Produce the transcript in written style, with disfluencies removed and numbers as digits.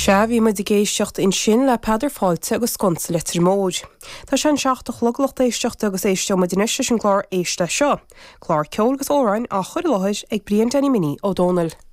Se bhí muid i géisteacht in sin le peidir fáilte agus sconsa le trímóid. Tá sé an seachtach luglacht éisteacht agus éisteo muid inis an chlár éiste seo. Chlár ceol agus óráin a chur láthir ag brion Danny Mini ó Dónal.